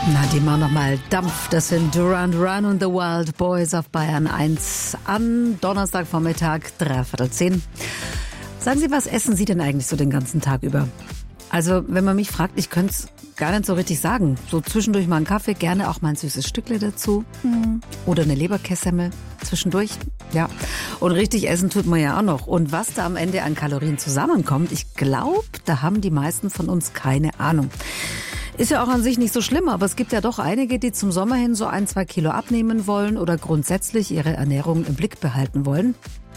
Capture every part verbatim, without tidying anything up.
Na, die machen nochmal Dampf. Das sind Duran Duran und The Wild Boys auf Bayern eins am Donnerstagvormittag, dreiviertel zehn. Sagen Sie, was essen Sie denn eigentlich so den ganzen Tag über? Also, wenn man mich fragt, ich könnte es gar nicht so richtig sagen. So zwischendurch mal einen Kaffee, gerne auch mal ein süßes Stückle dazu. Mhm. Oder eine Leberkässemmel zwischendurch. Ja. Und richtig essen tut man ja auch noch. Und was da am Ende an Kalorien zusammenkommt, ich glaube, da haben die meisten von uns keine Ahnung. Ist ja auch an sich nicht so schlimm, aber es gibt ja doch einige, die zum Sommer hin so ein, zwei Kilo abnehmen wollen oder grundsätzlich ihre Ernährung im Blick behalten wollen.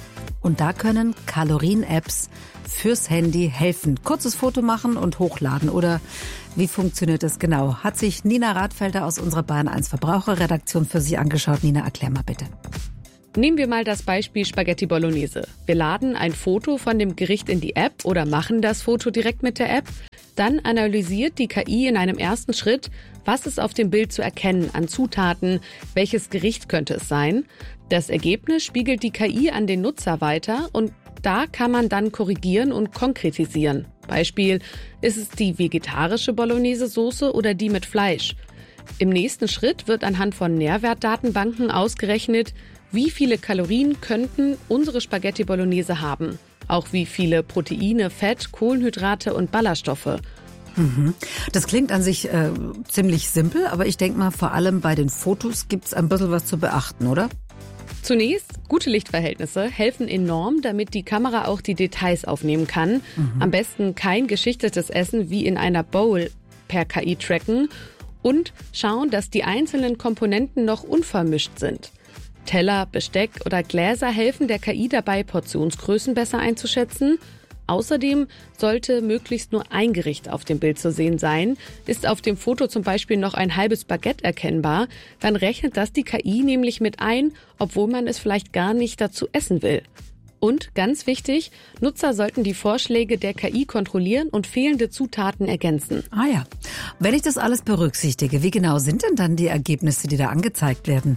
Und da können Kalorien-Apps fürs Handy helfen. Kurzes Foto machen und hochladen. Oder wie funktioniert das genau? Hat sich Nina Radfelder aus unserer Bayern eins Verbraucherredaktion für Sie angeschaut. Nina, erklär mal bitte. Nehmen wir mal das Beispiel Spaghetti Bolognese. Wir laden ein Foto von dem Gericht in die App oder machen das Foto direkt mit der App. Dann analysiert die K I in einem ersten Schritt, was ist auf dem Bild zu erkennen an Zutaten, welches Gericht könnte es sein. Das Ergebnis spiegelt die K I an den Nutzer weiter und da kann man dann korrigieren und konkretisieren. Beispiel, ist es die vegetarische Bolognese-Soße oder die mit Fleisch? Im nächsten Schritt wird anhand von Nährwertdatenbanken ausgerechnet, wie viele Kalorien könnten unsere Spaghetti Bolognese haben. Auch wie viele Proteine, Fett, Kohlenhydrate und Ballaststoffe. Mhm. Das klingt an sich äh, ziemlich simpel, aber ich denke mal, vor allem bei den Fotos gibt es ein bisschen was zu beachten, oder? Zunächst, gute Lichtverhältnisse helfen enorm, damit die Kamera auch die Details aufnehmen kann. Mhm. Am besten kein geschichtetes Essen wie in einer Bowl per K I tracken und schauen, dass die einzelnen Komponenten noch unvermischt sind. Teller, Besteck oder Gläser helfen der K I dabei, Portionsgrößen besser einzuschätzen. Außerdem sollte möglichst nur ein Gericht auf dem Bild zu sehen sein. Ist auf dem Foto zum Beispiel noch ein halbes Baguette erkennbar, dann rechnet das die K I nämlich mit ein, obwohl man es vielleicht gar nicht dazu essen will. Und ganz wichtig, Nutzer sollten die Vorschläge der K I kontrollieren und fehlende Zutaten ergänzen. Ah ja, wenn ich das alles berücksichtige, wie genau sind denn dann die Ergebnisse, die da angezeigt werden?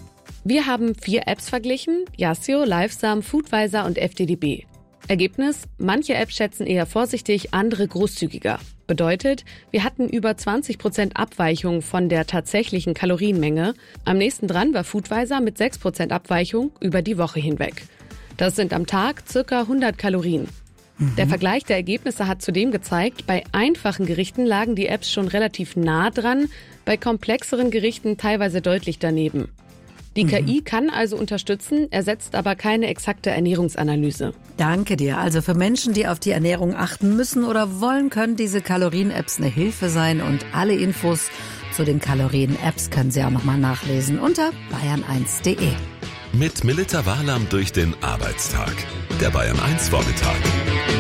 Wir haben vier Apps verglichen, Yazio, Lifesum, Foodvisor und F D D B. Ergebnis, manche Apps schätzen eher vorsichtig, andere großzügiger. Bedeutet, wir hatten über zwanzig Prozent Abweichung von der tatsächlichen Kalorienmenge. Am nächsten dran war Foodvisor mit sechs Prozent Abweichung über die Woche hinweg. Das sind am Tag circa hundert Kalorien. Mhm. Der Vergleich der Ergebnisse hat zudem gezeigt, bei einfachen Gerichten lagen die Apps schon relativ nah dran, bei komplexeren Gerichten teilweise deutlich daneben. Die K I kann also unterstützen, ersetzt aber keine exakte Ernährungsanalyse. Danke dir. Also für Menschen, die auf die Ernährung achten müssen oder wollen, können diese Kalorien-Apps eine Hilfe sein. Und alle Infos zu den Kalorien-Apps können Sie auch nochmal nachlesen unter bayern eins punkt de. Mit Melita Wahlam durch den Arbeitstag. Der Bayern eins Vormittag.